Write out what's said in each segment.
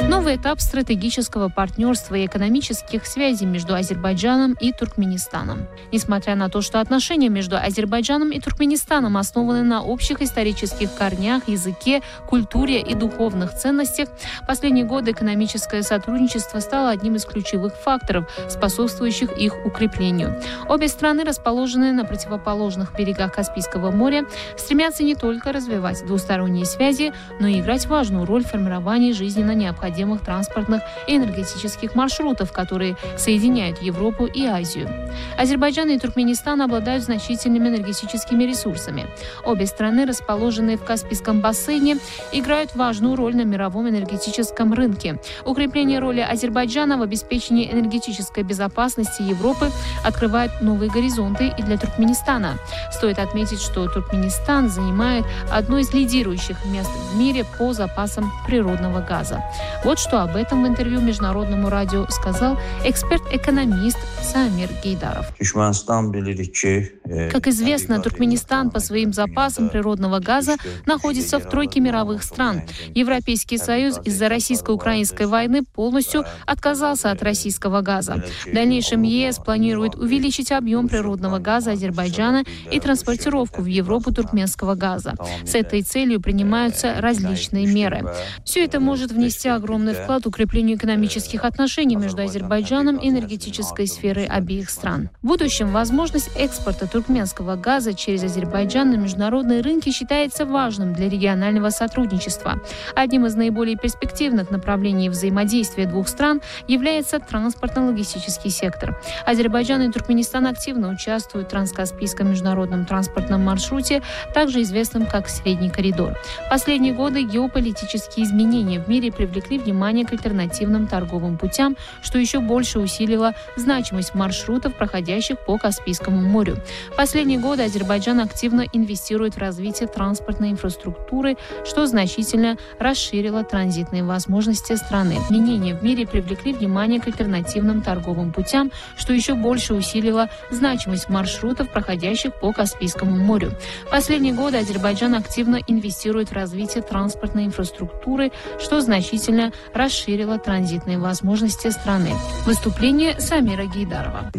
Новый этап стратегического партнерства и экономических связей между Азербайджаном и Туркменистаном. Несмотря на то, что отношения между Азербайджаном и Туркменистаном основаны на общих исторических корнях, языке, культуре и духовных ценностях, в последние годы экономическое сотрудничество стало одним из ключевых факторов, способствующих их укреплению. Обе страны, расположенные на противоположных берегах Каспийского моря, стремятся не только развивать двусторонние связи, но и играть важную роль в формировании жизненно необходимых транспортных и энергетических маршрутов, которые соединяют Европу и Азию. Азербайджан и Туркменистан обладают значительными энергетическими ресурсами. Обе страны, расположенные в Каспийском бассейне, играют важную роль на мировом энергетическом рынке. Укрепление роли Азербайджана в обеспечении энергетической безопасности Европы открывает новые горизонты и для Туркменистана. Стоит отметить, что Туркменистан занимает одно из лидирующих мест в мире по запасам природного газа. Вот что об этом в интервью Международному радио сказал эксперт-экономист Самир Гейдаров. Как известно, Туркменистан по своим запасам природного газа находится в тройке мировых стран. Европейский Союз из-за российско-украинской войны полностью отказался от российского газа. В дальнейшем ЕС планирует увеличить объем природного газа Азербайджана и транспортировку в Европу туркменского газа. С этой целью принимаются различные меры. Все это может внести огромный вклад в укрепление экономических отношений между Азербайджаном и энергетической сферой обеих стран. В будущем возможность экспорта туркменского газа через Азербайджан на международные рынки считается важным для регионального сотрудничества. Одним из наиболее перспективных направлений взаимодействия двух стран является транспортно-логистический сектор. Азербайджан и Туркменистан активно участвуют в транскаспийском международном транспортном маршруте, также известном как Средний коридор. В последние годы геополитические изменения в мире привлекли внимание к альтернативным торговым путям, что еще больше усилило значимость маршрутов, проходящих по Каспийскому морю. В последние годы Азербайджан активно инвестирует в развитие транспортной инфраструктуры, что значительно расширило транзитные возможности страны. Изменения в мире привлекли внимание к альтернативным торговым путям, что еще больше усилило значимость маршрутов, проходящих по Каспийскому морю. В последние годы Азербайджан активно инвестирует в развитие транспортной инфраструктуры, что значительно расширило транзитные возможности страны. Выступление Самира Гейдарова.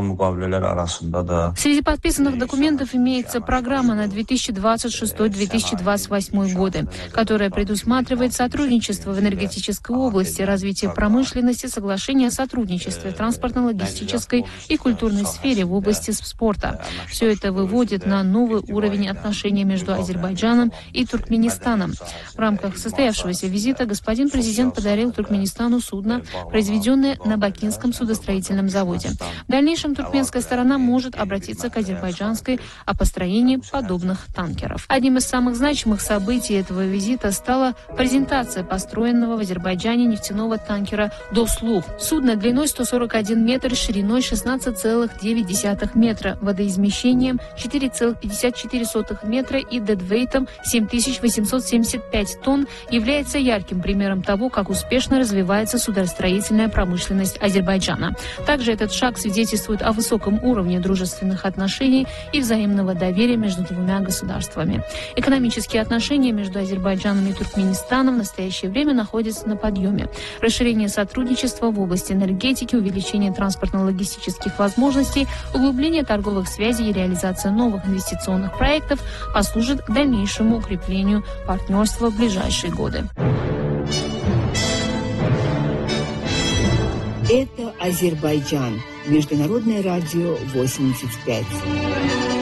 Среди подписанных документов имеется программа на 2026-2028 годы, которая предусматривает сотрудничество в энергетической области, развитие промышленности, соглашение о сотрудничестве в транспортно-логистической и культурной сфере в области спорта. Все это выводит на новый уровень отношений между Азербайджаном и Туркменистаном. В рамках состоявшегося визита господин президент подарил Туркменистану судно, произведенное на Бакинском судостроительном заводе. В дальнейшем туркменская сторона может обратиться к азербайджанской о построении подобных танкеров. Одним из самых значимых событий этого визита стала презентация построенного в Азербайджане нефтяного танкера «Дослух». Судно длиной 141 метр, шириной 16,9 метра, водоизмещением 4,54 метра и дедвейтом 7875 тонн является ярким примером того, как успешно развивается судостроительная промышленность Азербайджана. Также этот шаг свидетельствует о высоком уровне дружественных отношений и взаимного доверия между двумя государствами. Экономические отношения между Азербайджаном и Туркменистаном в настоящее время находятся на подъеме. Расширение сотрудничества в области энергетики, увеличение транспортно-логистических возможностей, углубление торговых связей и реализация новых инвестиционных проектов послужит к дальнейшему укреплению партнерства в ближайшие годы. Это Азербайджан. Международное радио 85.